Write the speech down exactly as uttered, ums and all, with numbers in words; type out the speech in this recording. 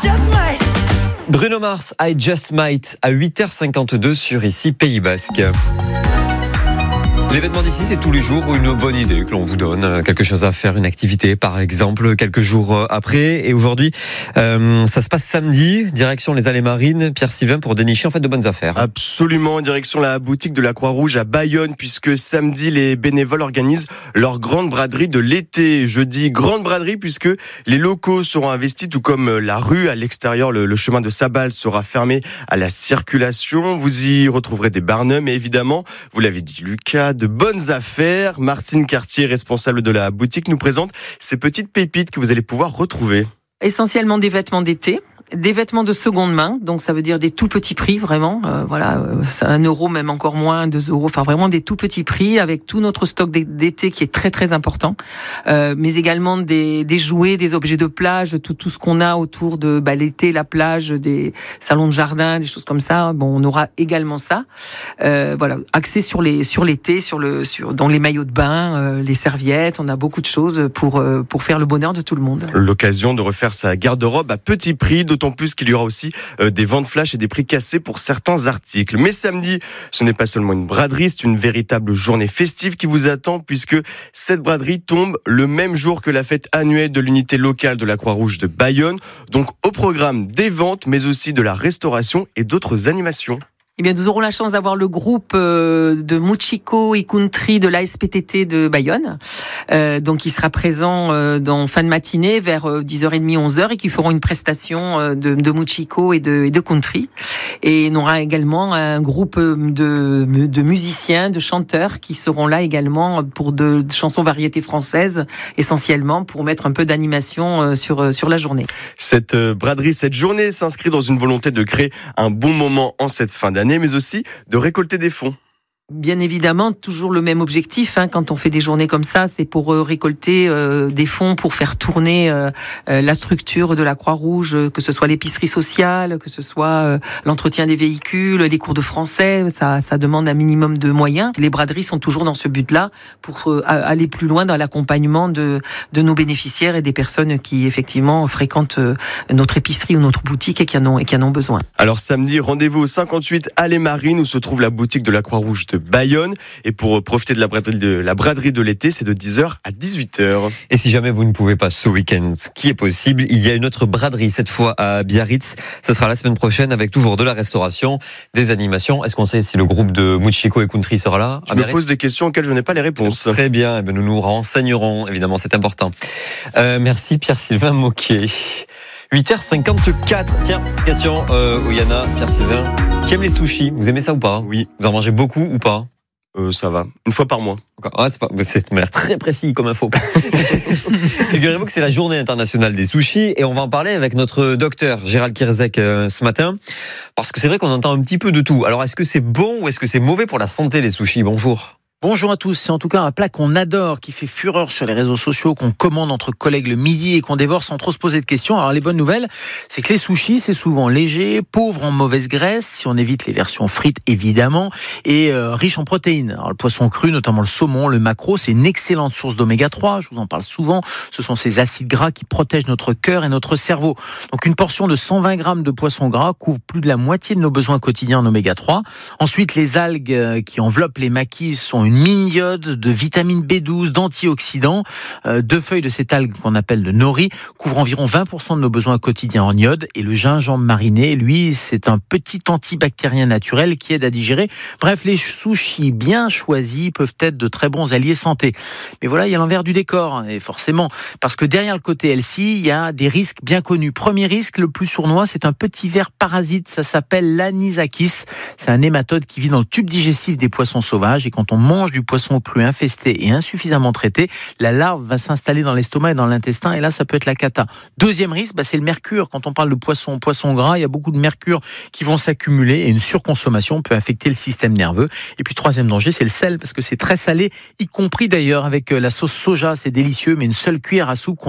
Bruno Mars, I Just Might, à huit heures cinquante-deux sur ici Pays Basque. L'événement d'ici, c'est tous les jours une bonne idée que l'on vous donne, quelque chose à faire, une activité par exemple, quelques jours après. Et aujourd'hui, euh, ça se passe samedi, direction les Allées Marines, Pierre-Sylvain, pour dénicher en fait de bonnes affaires. Absolument, direction la boutique de la Croix-Rouge à Bayonne, puisque samedi, les bénévoles organisent leur grande braderie de l'été. Je dis grande braderie puisque les locaux seront investis, tout comme la rue à l'extérieur. Le, le chemin de Sabal sera fermé à la circulation. Vous y retrouverez des barnums et évidemment, vous l'avez dit Lucas, de bonnes affaires. Martine Cartier, responsable de la boutique, nous présente ces petites pépites que vous allez pouvoir retrouver. Essentiellement des vêtements d'été, des vêtements de seconde main, donc ça veut dire des tout petits prix vraiment, euh, voilà, euh, un euro, même encore moins, deux euros, enfin vraiment des tout petits prix avec tout notre stock d'été qui est très très important, euh, mais également des, des jouets, des objets de plage, tout tout ce qu'on a autour de bah, l'été, la plage, des salons de jardin, des choses comme ça. Bon, on aura également ça, euh, voilà, axé sur les sur l'été, sur le sur dans les maillots de bain, euh, les serviettes, on a beaucoup de choses pour euh, pour faire le bonheur de tout le monde. L'occasion de refaire sa garde-robe à petit prix. D'autant plus qu'il y aura aussi euh, des ventes flash et des prix cassés pour certains articles. Mais samedi, ce n'est pas seulement une braderie, c'est une véritable journée festive qui vous attend, puisque cette braderie tombe le même jour que la fête annuelle de l'unité locale de la Croix-Rouge de Bayonne. Donc au programme des ventes, mais aussi de la restauration et d'autres animations. Eh bien, nous aurons la chance d'avoir le groupe euh, de Muchiko et Country de l'A S P T T de Bayonne, euh, donc qui sera présent euh, dans fin de matinée vers euh, dix heures trente, onze heures, et qui feront une prestation euh, de, de Muchiko et de, et de Country. Et on aura également un groupe de, de musiciens, de chanteurs qui seront là également pour de, de chansons variétés françaises, essentiellement pour mettre un peu d'animation euh, sur, sur la journée. Cette euh, braderie, cette journée s'inscrit dans une volonté de créer un bon moment en cette fin d'année, mais aussi de récolter des fonds. Bien évidemment, toujours le même objectif, hein, quand on fait des journées comme ça, c'est pour euh, récolter euh, des fonds pour faire tourner euh, euh, la structure de la Croix-Rouge, que ce soit l'épicerie sociale, que ce soit euh, l'entretien des véhicules, les cours de français, ça, ça demande un minimum de moyens. Les braderies sont toujours dans ce but-là, pour euh, aller plus loin dans l'accompagnement de, de nos bénéficiaires et des personnes qui effectivement fréquentent euh, notre épicerie ou notre boutique et qui en ont, et qui en ont besoin. Alors samedi, rendez-vous au cinquante-huit Allées Marines, où se trouve la boutique de la Croix-Rouge de Bayonne, et pour profiter de la braderie de, la braderie de l'été, c'est de dix heures à dix-huit heures. Et si jamais vous ne pouvez pas ce week-end, ce qui est possible, il y a une autre braderie, cette fois à Biarritz. Ce sera la semaine prochaine avec toujours de la restauration, des animations. Est-ce qu'on sait si le groupe de Muchiko et Country sera là? Je me pose des questions auxquelles je n'ai pas les réponses. Très bien, nous nous renseignerons, évidemment, c'est important. Euh, merci Pierre-Sylvain Moquet. huit heures cinquante-quatre. Tiens, question euh, Oyana, Pierre-Sylvain. Qui aime les sushis? Vous aimez ça ou pas? Oui. Vous en mangez beaucoup ou pas? Euh, ça va. Une fois par mois. Ah, c'est pas, c'est m'a l'air très précis comme info. Figurez-vous que c'est la journée internationale des sushis et on va en parler avec notre docteur Gérald Kirzek euh, ce matin, parce que c'est vrai qu'on entend un petit peu de tout. Alors, est-ce que c'est bon ou est-ce que c'est mauvais pour la santé, les sushis? Bonjour. Bonjour à tous, c'est en tout cas un plat qu'on adore, qui fait fureur sur les réseaux sociaux, qu'on commande entre collègues le midi et qu'on dévore sans trop se poser de questions. Alors les bonnes nouvelles, c'est que les sushis, c'est souvent léger, pauvre en mauvaise graisse, si on évite les versions frites évidemment, et euh, riche en protéines. Alors le poisson cru, notamment le saumon, le maquereau, c'est une excellente source d'oméga trois, je vous en parle souvent, ce sont ces acides gras qui protègent notre cœur et notre cerveau. Donc une portion de cent vingt grammes de poisson gras couvre plus de la moitié de nos besoins quotidiens en oméga trois. Ensuite, les algues qui enveloppent les maquis sont une mine iode, de vitamine B douze, d'antioxydants. Euh, deux feuilles de cette algue qu'on appelle le nori couvrent environ vingt pour cent de nos besoins quotidiens en iode. Et le gingembre mariné, lui, c'est un petit antibactérien naturel qui aide à digérer. Bref, les sushis bien choisis peuvent être de très bons alliés santé. Mais voilà, il y a l'envers du décor, et forcément, parce que derrière le côté healthy, il y a des risques bien connus. Premier risque, le plus sournois, c'est un petit ver parasite, ça s'appelle l'anisakis. C'est un nématode qui vit dans le tube digestif des poissons sauvages, et quand on mange du poisson cru infesté et insuffisamment traité, la larve va s'installer dans l'estomac et dans l'intestin, et là ça peut être la cata. Deuxième risque, bah, c'est le mercure. Quand on parle de poisson, poisson gras, il y a beaucoup de mercure qui vont s'accumuler, et une surconsommation peut affecter le système nerveux. Et puis troisième danger, c'est le sel, parce que c'est très salé, y compris d'ailleurs avec la sauce soja, c'est délicieux, mais une seule cuillère à soupe